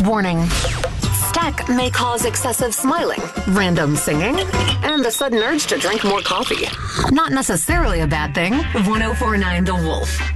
Warning. Tech may cause excessive smiling, random singing, and a sudden urge to drink more coffee. Not necessarily a bad thing. 1049 The Wolf.